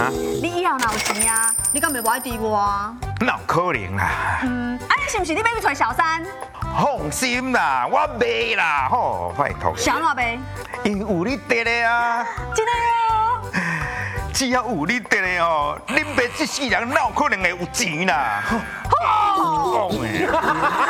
你以后哪有钱啊？你敢袂无爱追我啊？ 哪有可能啦？ 你是不是你要去找小三？ 放心啦，我袂啦，吼，拜托。 想哪呗？ 因有你伫咧啊， 真的哦。 只要有你伫咧哦，恁爸这世人哪有可能会有钱啦？